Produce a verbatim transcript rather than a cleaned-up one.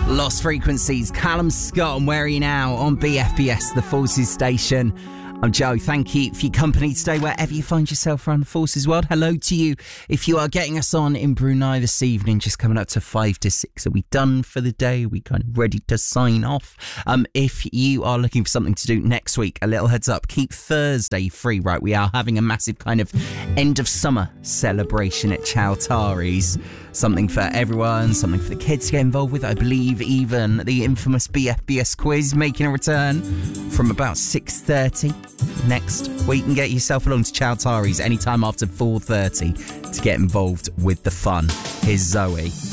Lost Frequencies, Callum Scott, and Where Are You Now on B F B S, the Forces station. I'm Joe. Thank you for your company today, wherever you find yourself around the Forces world. Hello to you. If you are getting us on in Brunei this evening, just coming up to five to six. Are we done for the day? Are we kind of ready to sign off? Um, if you are looking for something to do next week, a little heads up, keep Thursday free, right? We are having a massive kind of end of summer celebration at Chowtaris. Something for everyone, something for the kids to get involved with. I believe even the infamous B F B S quiz making a return from about six thirty next week. And get yourself along to Chowtaris anytime after four thirty to get involved with the fun. Here's Zoe.